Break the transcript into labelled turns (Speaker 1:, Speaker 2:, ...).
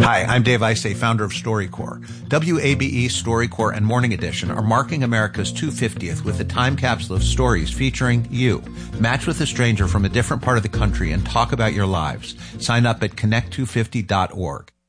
Speaker 1: Hi, I'm Dave Isay, founder of StoryCorps. WABE, StoryCorps, and Morning Edition are marking America's 250th with a time capsule of stories featuring you. Match with a stranger from a different part of the country and talk about your lives. Sign up at connect250.org.